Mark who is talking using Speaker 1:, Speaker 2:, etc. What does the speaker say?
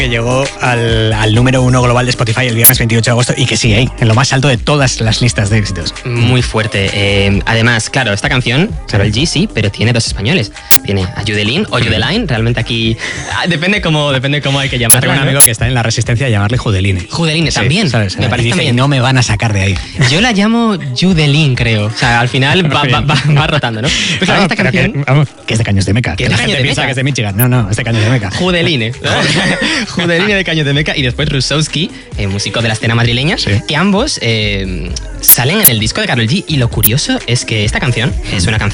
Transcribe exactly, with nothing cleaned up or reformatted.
Speaker 1: que llegó al, al número uno global de Spotify el viernes veintiocho de agosto y que sigue ahí, en lo más alto de todas las listas de éxitos.
Speaker 2: Muy fuerte. Eh, además, claro, esta canción, Karol G, sí, pero tiene dos españoles. Tiene a Judelín o Judeline, realmente aquí ah, depende cómo depende cómo hay que llamarlo.
Speaker 1: Tengo un amigo que está en la resistencia de llamarle Judeline.
Speaker 2: Judeline también,
Speaker 1: sí, ¿sabes?
Speaker 2: Me parece
Speaker 1: dice,
Speaker 2: también.
Speaker 1: no me van a sacar de ahí.
Speaker 2: Yo la llamo Judelín, creo. O sea, al final va, va, va, va rotando, ¿no? Pues claro,
Speaker 1: Ah,
Speaker 2: esta
Speaker 1: pero
Speaker 2: canción...
Speaker 1: que, vamos, que es de Caños de Meca.
Speaker 2: Que
Speaker 1: Que
Speaker 2: es
Speaker 1: la
Speaker 2: de
Speaker 1: gente
Speaker 2: Caños de
Speaker 1: piensa
Speaker 2: Meca.
Speaker 1: que es de Michigan. No, no, es de Caños de Meca.
Speaker 2: Judeline. Judeline de Caños de Meca y después Rusowski, eh, músico de la escena madrileña,
Speaker 1: Sí.
Speaker 2: que ambos eh, salen en el disco de Karol G. Y lo curioso es que esta canción es una canción